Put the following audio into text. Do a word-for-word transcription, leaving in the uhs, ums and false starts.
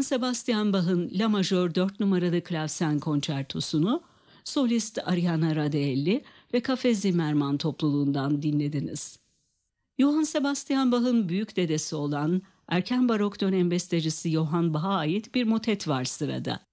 Johann Sebastian Bach'ın La Majör dört numaralı klavsen konçertosunu solist Ariana Radelli ve Cafe Zimmermann topluluğundan dinlediniz. Johann Sebastian Bach'ın büyük dedesi olan erken barok dönem bestecisi Johann Bach'a ait bir motet var sırada.